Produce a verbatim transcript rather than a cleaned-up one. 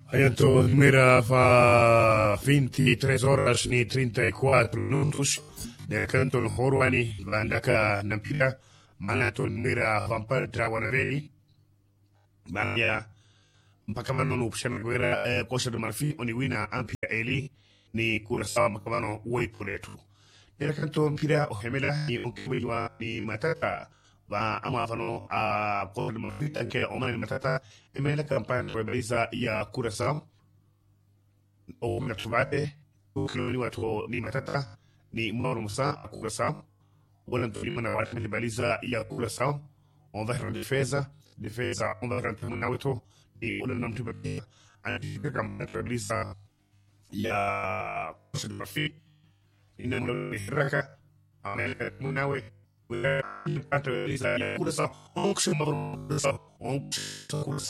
Hayato mira fa veintitrés horas ni treinta y cuatro minutos de canto el Horwani bandaka nampira manato mira vampar trawanaveli baya mpakamano no pshana gwera kosha de marfi oni wina ampia eli ni kurasa makamano woi puletu de canto mpira ohemela ni ukiwa ni matata ba amafano a kosha de marfi tanke omani matata emela kampani rebeliza ya kurasa o natubate ukiloni watu ni matata ni moro musa kurasa wala ntulima na watu rebeliza ya kurasa on va faire defesa defesa on va rentrer na weto ni wala namtuba antika kampani rebeliza ya kosha de marfi ina mlo hiraka amela munawe wala rebeliza ya kurasa on kusema kurasa on kurasa